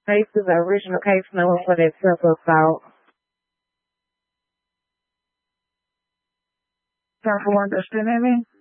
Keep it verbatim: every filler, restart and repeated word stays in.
case is the original case number for that triple assault. Ten for one, that's still in me?